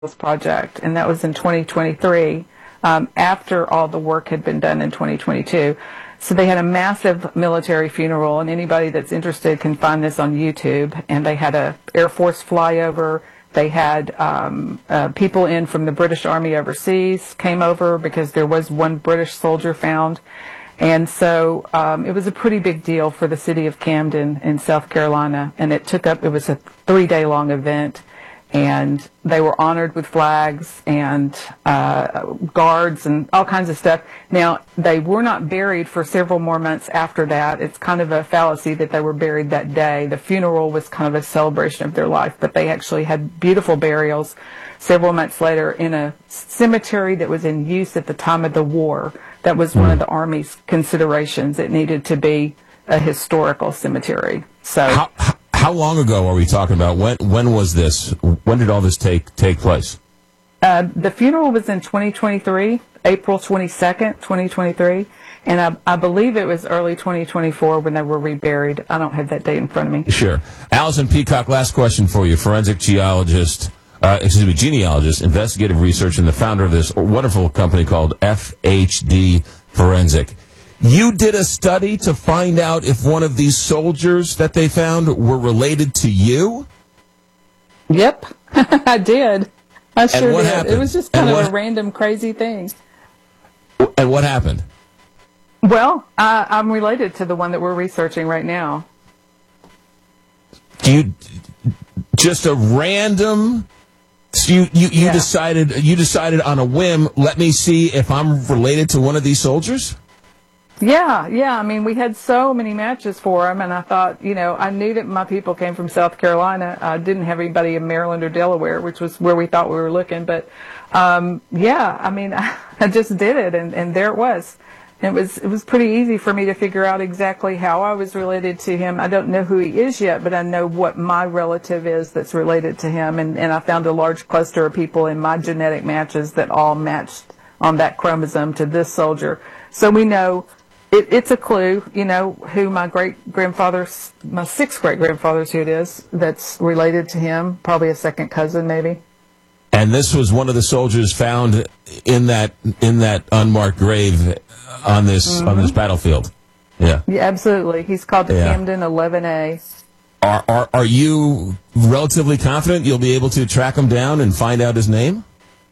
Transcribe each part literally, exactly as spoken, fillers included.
project, and that was in twenty twenty-three, um, after all the work had been done in twenty twenty-two. So they had a massive military funeral, and anybody that's interested can find this on YouTube. And they had a Air Force flyover. They had um, uh, people in from the British Army overseas came over because there was one British soldier found. And so um, it was a pretty big deal for the city of Camden in South Carolina. And it took up, it was a three-day long event. And they were honored with flags and uh, guards and all kinds of stuff. Now, they were not buried for several more months after that. It's kind of a fallacy that they were buried that day. The funeral was kind of a celebration of their life, but they actually had beautiful burials several months later in a cemetery that was in use at the time of the war. That was one of the Army's considerations. It needed to be a historical cemetery. So. How, how, how long ago are we talking about? When when was this? When did all this take take place? Uh, the funeral was in twenty twenty-three, April twenty-second, twenty twenty-three, and I, I believe it was early twenty twenty-four when they were reburied. I don't have that date in front of me. Sure. Alison Peacock, last question for you. Forensic geologist, uh, excuse me, genealogist, investigative researcher, and the founder of this wonderful company called F H D Forensic. You did a study to find out if one of these soldiers that they found were related to you? Yep, I did. I sure and what did. Happened? It was just kind and of what, a random, crazy thing. And what happened? Well, I, I'm related to the one that we're researching right now. Do you just a random? So you you, you yeah. decided you decided on a whim. Let me see if I'm related to one of these soldiers. Yeah, yeah. I mean, we had so many matches for them, and I thought, you know, I knew that my people came from South Carolina. I didn't have anybody in Maryland or Delaware, which was where we thought we were looking. But, um, yeah, I mean, I, I just did it, and, and there it was. It was it was pretty easy for me to figure out exactly how I was related to him. I don't know who he is yet, but I know what my relative is that's related to him, and, and I found a large cluster of people in my genetic matches that all matched on that chromosome to this soldier. So we know. It, it's a clue, you know, who my great-grandfather's, my sixth great-grandfather's who it is, that's related to him, probably a second cousin maybe. And this was one of the soldiers found in that in that unmarked grave on this mm-hmm. on this battlefield. Yeah. Yeah, absolutely. He's called the yeah. Camden eleven A. Are, are are you relatively confident you'll be able to track him down and find out his name?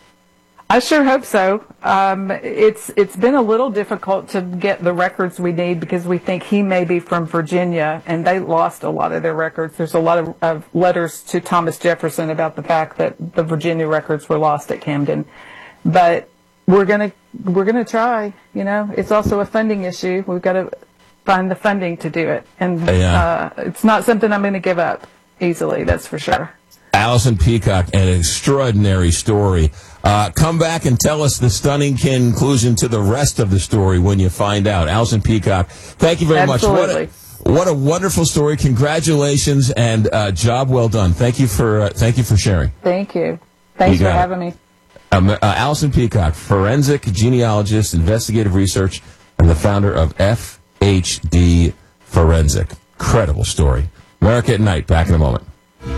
I sure hope so. Um, it's it's been a little difficult to get the records we need because we think he may be from Virginia, and they lost a lot of their records. There's a lot of, of letters to Thomas Jefferson about the fact that the Virginia records were lost at Camden. But we're gonna we're gonna try. You know, it's also a funding issue. We've got to find the funding to do it, and yeah. uh, it's not something I'm going to give up easily. That's for sure. Alison Peacock, an extraordinary story. Uh, come back and tell us the stunning conclusion to the rest of the story when you find out. Alison Peacock, thank you very Absolutely. much. What a, what a wonderful story. Congratulations and uh, job well done. Thank you for uh, thank you for sharing. Thank you. Thanks you for having me. Um, uh, Alison Peacock, forensic genealogist, investigative research, and the founder of F H D Forensic. Incredible story. America at Night, back in a moment.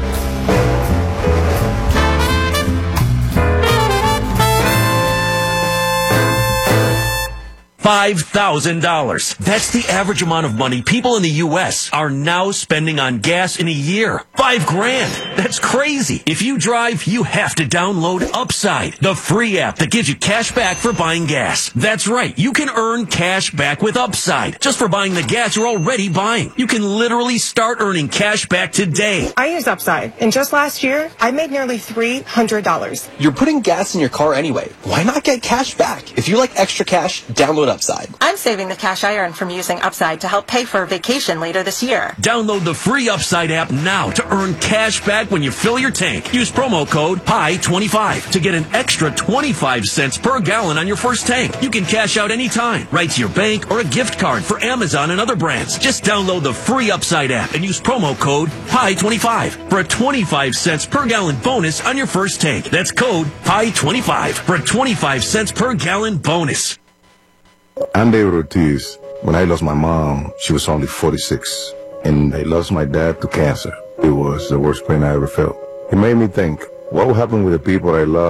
five thousand dollars. That's the average amount of money people in the U S are now spending on gas in a year. Five grand. That's crazy. If you drive, you have to download Upside, the free app that gives you cash back for buying gas. That's right. You can earn cash back with Upside just for buying the gas you're already buying. You can literally start earning cash back today. I use Upside, and just last year, I made nearly three hundred dollars. You're putting gas in your car anyway. Why not get cash back? If you like extra cash, download Upside. I'm saving the cash I earn from using Upside to help pay for a vacation later this year. Download the free Upside app now to earn cash back when you fill your tank. Use promo code P I twenty-five to get an extra twenty-five cents per gallon on your first tank. You can cash out anytime, right to your bank or a gift card for Amazon and other brands. Just download the free Upside app and use promo code P I twenty-five for a twenty-five cents per gallon bonus on your first tank. That's code P I twenty-five for a twenty-five cents per gallon bonus. I'm David Ortiz. When I lost my mom, she was only forty-six. And I lost my dad to cancer. It was the worst pain I ever felt. It made me think, What will happen with the people I love?